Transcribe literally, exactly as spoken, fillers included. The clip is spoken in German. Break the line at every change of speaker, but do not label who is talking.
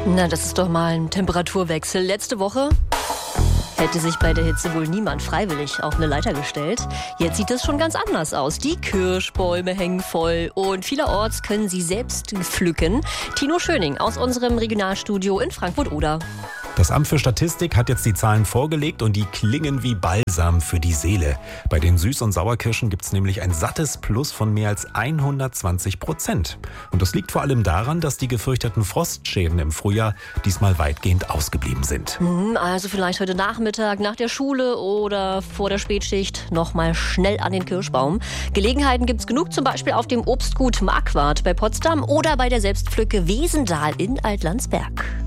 Na, das ist doch mal ein Temperaturwechsel. Letzte Woche hätte sich bei der Hitze wohl niemand freiwillig auf eine Leiter gestellt. Jetzt sieht es schon ganz anders aus. Die Kirschbäume hängen voll und vielerorts können sie selbst pflücken. Tino Schöning aus unserem Regionalstudio in Frankfurt-Oder.
Das Amt für Statistik hat jetzt die Zahlen vorgelegt und die klingen wie Balsam für die Seele. Bei den Süß- und Sauerkirschen gibt es nämlich ein sattes Plus von mehr als hundertzwanzig Prozent. Und das liegt vor allem daran, dass die gefürchteten Frostschäden im Frühjahr diesmal weitgehend ausgeblieben sind.
Also vielleicht heute Nachmittag nach der Schule oder vor der Spätschicht noch mal schnell an den Kirschbaum. Gelegenheiten gibt es genug, zum Beispiel auf dem Obstgut Marquardt bei Potsdam oder bei der Selbstpflücke Wesendal in Altlandsberg.